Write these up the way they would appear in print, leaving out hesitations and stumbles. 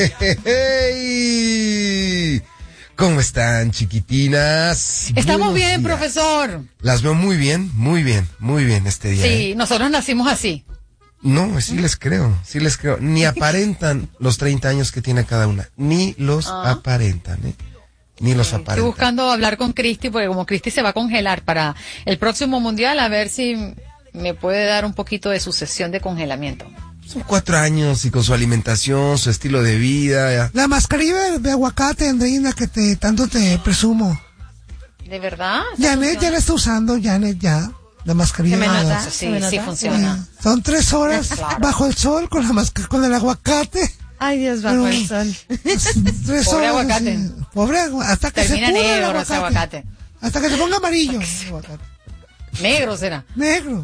Hey, ¿cómo están, chiquitinas? Estamos bien, profesor. Las veo muy bien este día. Sí, nosotros nacimos así. No, sí les creo. Ni aparentan los 30 años que tiene cada una. Ni los aparentan, Ni los aparentan. Estoy buscando hablar con Cristi, porque como Cristi se va a congelar para el próximo mundial, a ver si me puede dar un poquito de su sesión de congelamiento. Son 4 años y con su alimentación, su estilo de vida. La mascarilla de aguacate, Andreina, que tanto te presumo. ¿De verdad? Janet ya la está usando, Janet ya. La mascarilla. ¿Se me de nota? Sí funciona. Son 3 horas Claro. bajo el sol con con el aguacate. Ay, Dios, bajo el sol. 3 Pobre horas. aguacate. Sí. Pobre hasta que Termina se pudra el negro ese aguacate. Hasta que se ponga amarillo. el aguacate. Negro será. Negro.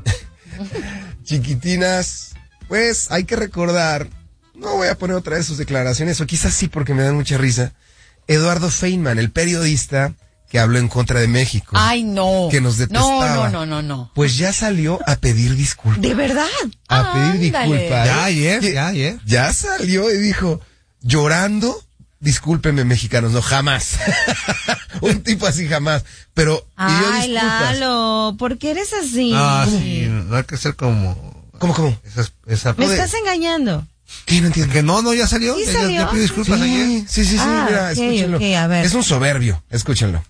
Chiquitinas, pues hay que recordar, no voy a poner otra vez sus declaraciones, o quizás sí porque me dan mucha risa, Eduardo Feynman, el periodista que habló en contra de México. Ay, no. Que nos detestaba. No. Pues ya salió a pedir disculpas. ¿De verdad? A pedir Ándale. disculpas. Ya ayer. Ya salió y dijo, llorando, discúlpenme mexicanos, no, jamás. Un tipo así jamás. Pero pidió Ay, disculpas. Lalo, ¿por qué eres así? Sí, no hay que ser como... ¿Cómo? Esa Me estás engañando. ¿Qué? No entiendo. Que no, ya salió. ¿Sí Ya salió? pidió disculpas ayer. Sí, Ah, mira, ok, escúchenlo. ok, a ver. Es un soberbio, escúchenlo.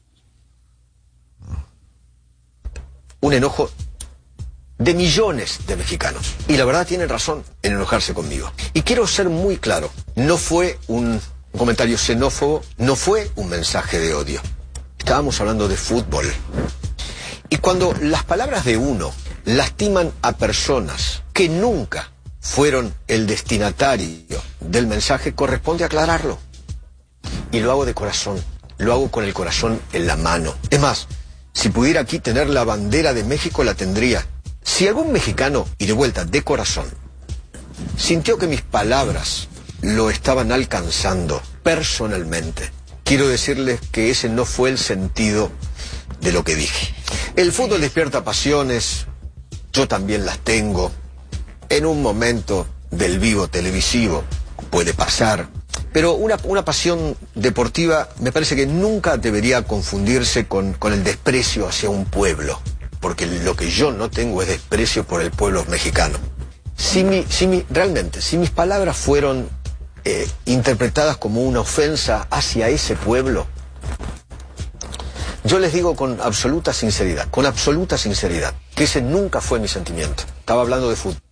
Un enojo de millones de mexicanos. Y la verdad tienen razón en enojarse conmigo. Y quiero ser muy claro, no fue un comentario xenófobo, no fue un mensaje de odio. Estábamos hablando de fútbol. Y cuando las palabras de uno lastiman a personas que nunca fueron el destinatario del mensaje, corresponde aclararlo. Y lo hago de corazón, lo hago con el corazón en la mano. Es más, si pudiera aquí tener la bandera de México, la tendría. Si algún mexicano, y de vuelta, de corazón, sintió que mis palabras lo estaban alcanzando personalmente, quiero decirles que ese no fue el sentido de lo que dije. El fútbol despierta pasiones, yo también las tengo. En un momento del vivo televisivo puede pasar. Pero una pasión deportiva me parece que nunca debería confundirse con el desprecio hacia un pueblo. Porque lo que yo no tengo es desprecio por el pueblo mexicano. Realmente, si mis palabras fueron interpretadas como una ofensa hacia ese pueblo, yo les digo con absoluta sinceridad, que ese nunca fue mi sentimiento. Estaba hablando de fútbol.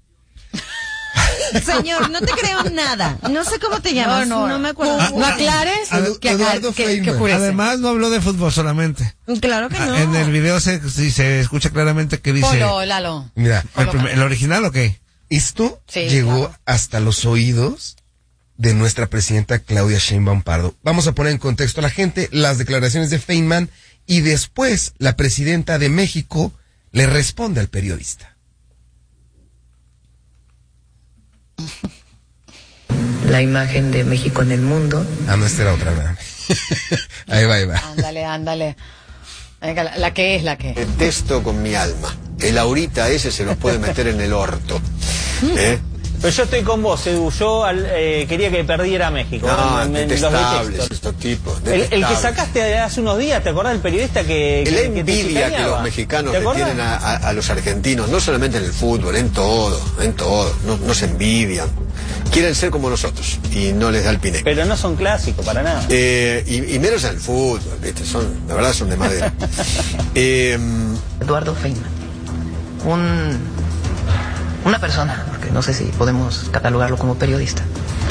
Señor, no te creo nada. No sé cómo te llamas. No me acuerdo. No aclares Eduardo que Feynman. purece. Además, no habló de fútbol solamente. Claro que no. En el video se escucha claramente que dice... Polo, Lalo. Mira, ¿El original o qué? esto Sí, llegó claro. hasta los oídos de nuestra presidenta Claudia Sheinbaum Pardo. Vamos a poner en contexto a la gente las declaraciones de Feynman y después la presidenta de México le responde al periodista. La imagen de México en el mundo. No, esta era otra, ¿verdad? Ahí va. Ándale. Venga, la que es. Detesto con mi alma. El ahorita ese se lo puede meter en el orto. Pero yo estoy con vos, Edu. Yo quería que perdiera México. No, los detestables detesto. estos tipos. El que detestables. sacaste hace unos días, ¿te acordás del periodista que La te envidia que chicaneaba? los mexicanos ¿Te le acordás? tienen a los argentinos, no solamente en el fútbol, en todo. No se envidian. Quieren ser como nosotros y no les da el piné. Pero no son clásicos, para nada. Y menos en el fútbol, ¿viste? La verdad son de madera. Eduardo Feynman. Una persona, porque no sé si podemos catalogarlo como periodista,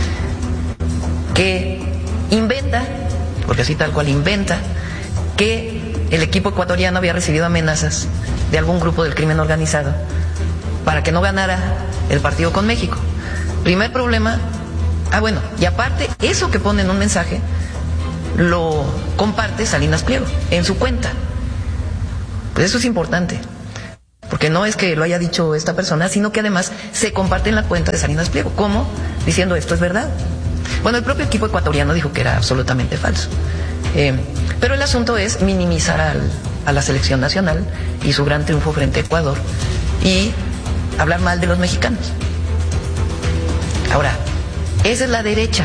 que inventa, porque así tal cual inventa, que el equipo ecuatoriano había recibido amenazas de algún grupo del crimen organizado para que no ganara el partido con México. Primer problema, y aparte, eso que pone en un mensaje, lo comparte Salinas Pliego en su cuenta. Pues eso es importante, porque no es que lo haya dicho esta persona, sino que además se comparte en la cuenta de Salinas Pliego. ¿Cómo? Diciendo esto es verdad. Bueno, el propio equipo ecuatoriano dijo que era absolutamente falso. Pero el asunto es minimizar a la selección nacional y su gran triunfo frente a Ecuador y hablar mal de los mexicanos. Ahora, Esa es la derecha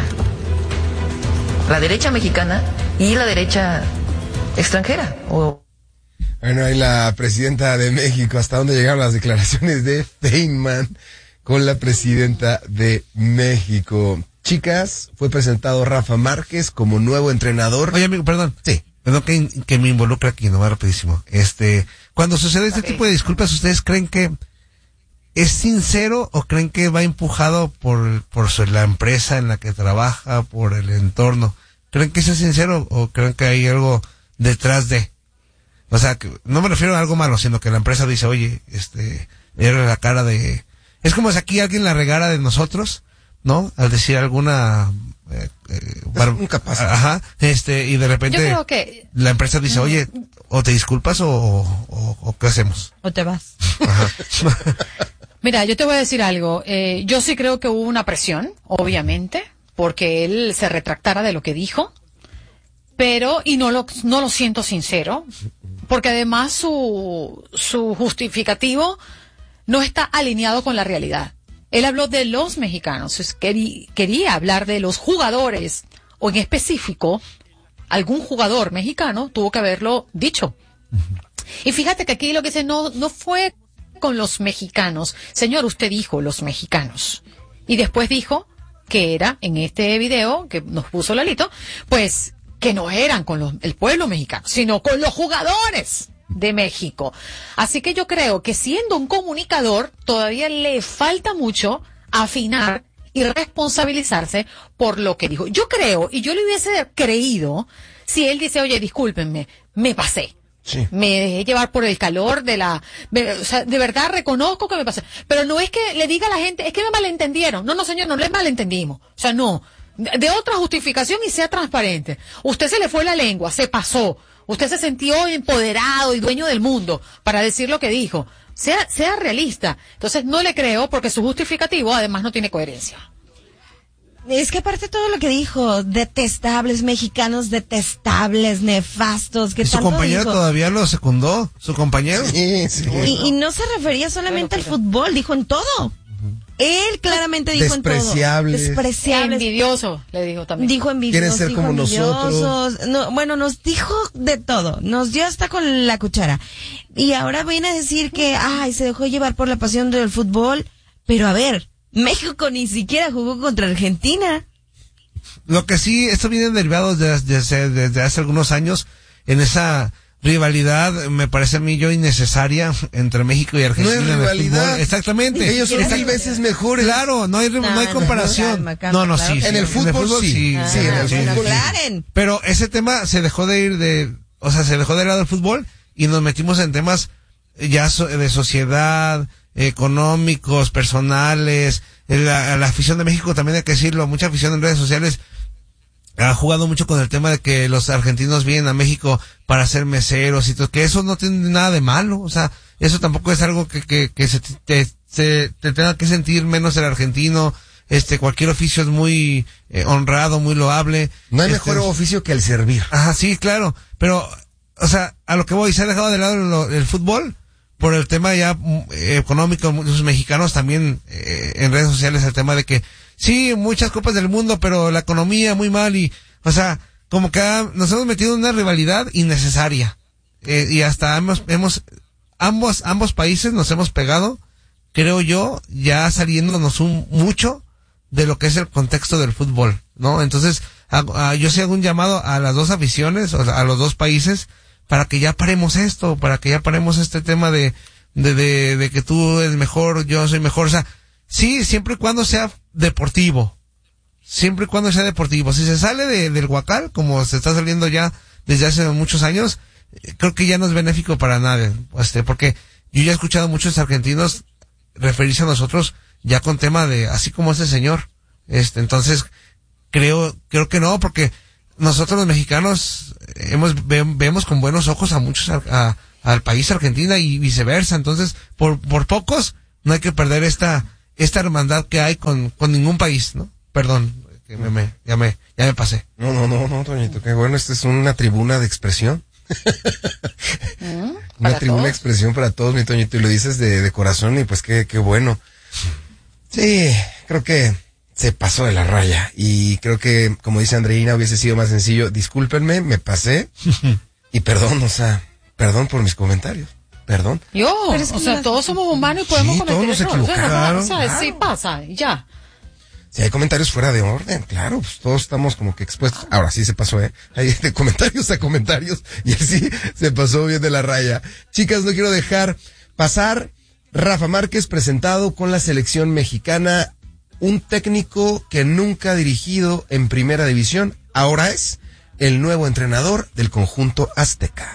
mexicana y la derecha extranjera. Bueno, ahí la presidenta de México, ¿hasta dónde llegaron las declaraciones de Feynman con la presidenta de México? Chicas, fue presentado Rafa Márquez como nuevo entrenador. Oye, amigo, perdón. Sí. Perdón que me involucre aquí, nomás rapidísimo. Cuando sucede este tipo de disculpas, ¿ustedes creen que es sincero o creen que va empujado por la empresa en la que trabaja, por el entorno? ¿Creen que es sincero o creen que hay algo detrás de? O sea, que no me refiero a algo malo, sino que la empresa dice, oye, era la cara de... Es como si aquí alguien la regara de nosotros, ¿no? Al decir alguna... nunca pasa. Ajá, y de repente yo creo que la empresa dice, oye, o te disculpas o ¿qué hacemos? O te vas. Ajá. Mira, yo te voy a decir algo. Yo sí creo que hubo una presión, obviamente, porque él se retractara de lo que dijo, pero, y no lo siento sincero, porque además su justificativo no está alineado con la realidad. Él habló de los mexicanos, quería hablar de los jugadores, o en específico, algún jugador mexicano tuvo que haberlo dicho. Y fíjate que aquí lo que dice no fue con los mexicanos. Señor, usted dijo los mexicanos. Y después dijo que era, en este video que nos puso Lalito, pues que no eran con el pueblo mexicano, sino con los jugadores de México. Así que yo creo que siendo un comunicador, todavía le falta mucho afinar y responsabilizarse por lo que dijo. Yo creo, y yo le hubiese creído, si él dice, oye, discúlpenme, me pasé. Sí. Me dejé llevar por el calor o sea, de verdad reconozco que me pasé. Pero no es que le diga a la gente, es que me malentendieron. No, señor, no le malentendimos. O sea, no. De otra justificación y sea transparente. Usted se le fue la lengua, se pasó. Usted se sintió empoderado y dueño del mundo para decir lo que dijo. Sea realista. Entonces no le creo porque su justificativo además no tiene coherencia. Es que aparte todo lo que dijo, detestables mexicanos, detestables, nefastos, que Y su tanto compañero dijo. Todavía lo secundó, su compañero. Sí, sí. Y no se refería solamente al fútbol, dijo en todo. Él claramente dijo en todo. Despreciables. Envidioso, le dijo también. Dijo envidiosos. Quieren ser dijo como envidiosos. No, bueno, nos dijo de todo. Nos dio hasta con la cuchara. Y ahora viene a decir que, se dejó llevar por la pasión del fútbol. Pero a ver, México ni siquiera jugó contra Argentina. Lo que sí, esto viene derivado desde hace algunos años en esa rivalidad, me parece a mí innecesaria entre México y Argentina. No es en el rivalidad. fútbol. Exactamente. Ellos son 1000 veces mejores. Claro, no hay comparación. Calma, Sí. En el fútbol sí. Sí, Sí, en el fútbol. Claren. Pero ese tema se dejó de ir se dejó de lado del fútbol y nos metimos en temas ya de sociedad, económicos, personales. La afición de México también hay que decirlo, mucha afición en redes sociales ha jugado mucho con el tema de que los argentinos vienen a México para ser meseros y todo, que eso no tiene nada de malo, o sea, eso tampoco es algo que te tenga que sentir menos el argentino. Cualquier oficio es muy honrado, muy loable. No hay mejor oficio que el servir. Ajá, sí, claro, pero, o sea, a lo que voy, se ha dejado de lado el fútbol por el tema ya económico. Muchos mexicanos también en redes sociales el tema de que sí, muchas copas del mundo, pero la economía muy mal y, o sea, como que nos hemos metido en una rivalidad innecesaria. Y hasta ambos países nos hemos pegado, creo yo, ya saliéndonos mucho de lo que es el contexto del fútbol, ¿no? Entonces, yo sí hago un llamado a las dos aficiones, o sea, a los dos países, para que ya paremos esto, para que ya paremos este tema de que tú eres mejor, yo soy mejor, o sea, sí, siempre y cuando sea deportivo. Siempre y cuando sea deportivo. Si se sale del huacal, como se está saliendo ya desde hace muchos años, creo que ya no es benéfico para nadie. Porque yo ya he escuchado a muchos argentinos referirse a nosotros ya con tema de, así como ese señor. Entonces, creo que no, porque nosotros los mexicanos vemos con buenos ojos a muchos, al país Argentina y viceversa. Entonces, por pocos, no hay que perder esta hermandad que hay con ningún país, ¿no? Perdón, que ya me pasé. No, Toñito, qué bueno, esta es una tribuna de expresión. Una tribuna de expresión para todos, mi Toñito, y lo dices de corazón y pues qué bueno. Sí, creo que se pasó de la raya. Y creo que, como dice Andreina, hubiese sido más sencillo. Discúlpenme, me pasé. Y perdón, perdón por mis comentarios. Perdón. Todos somos humanos y podemos cometer todos nos errores. equivocamos. Sí pasa, y ya. Si hay comentarios fuera de orden, claro, pues todos estamos como que expuestos. Ahora sí se pasó, Hay de comentarios a comentarios y él sí se pasó bien de la raya. Chicas, no quiero dejar pasar Rafa Márquez presentado con la selección mexicana, un técnico que nunca ha dirigido en primera división, ahora es el nuevo entrenador del conjunto azteca.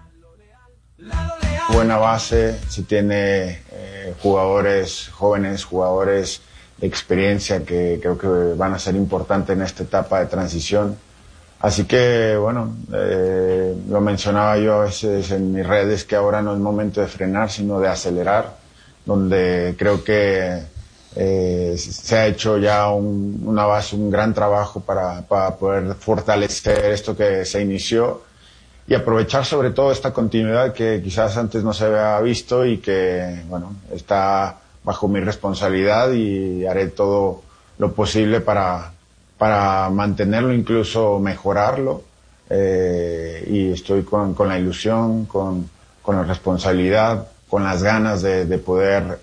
Buena base, se tiene jugadores jóvenes, jugadores de experiencia que creo que van a ser importantes en esta etapa de transición. Así que, bueno, lo mencionaba yo a veces en mis redes, que ahora no es momento de frenar, sino de acelerar, donde creo que se ha hecho ya una base, un gran trabajo para poder fortalecer esto que se inició y aprovechar sobre todo esta continuidad que quizás antes no se había visto y que, bueno, está bajo mi responsabilidad y haré todo lo posible para mantenerlo, incluso mejorarlo, y estoy con la ilusión, con la responsabilidad, con las ganas de poder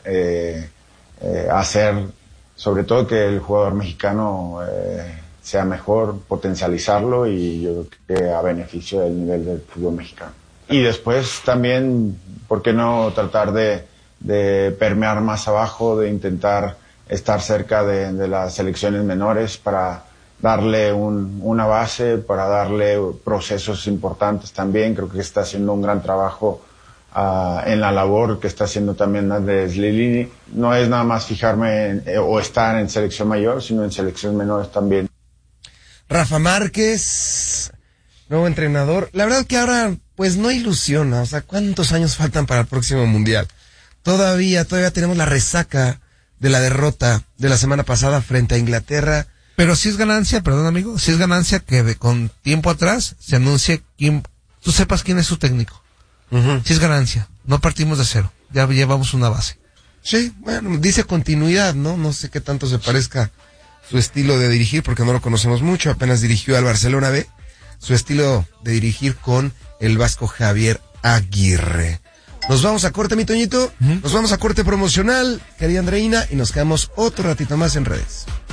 hacer, sobre todo que el jugador mexicano sea mejor, potencializarlo, y yo creo que a beneficio del nivel del fútbol mexicano. Y después también, ¿por qué no tratar de permear más abajo, de intentar estar cerca de las selecciones menores para darle una base, para darle procesos importantes también? Creo que está haciendo un gran trabajo en la labor que está haciendo también Andrés Lilini. No es nada más fijarme o estar en selección mayor, sino en selecciones menores también. Rafa Márquez, nuevo entrenador. La verdad que ahora pues no ilusiona. O sea, ¿cuántos años faltan para el próximo mundial? Todavía tenemos la resaca de la derrota de la semana pasada frente a Inglaterra. Pero sí es ganancia, perdón amigo, sí es ganancia que con tiempo atrás se anuncie tú sepas quién es su técnico. Uh-huh. Sí es ganancia, no partimos de cero, ya llevamos una base. Sí, bueno, dice continuidad, ¿no? No sé qué tanto se parezca su estilo de dirigir, porque no lo conocemos mucho, apenas dirigió al Barcelona B, su estilo de dirigir con el vasco Javier Aguirre. Nos vamos a corte, mi Toñito, nos vamos a corte promocional, querida Andreina, y nos quedamos otro ratito más en redes.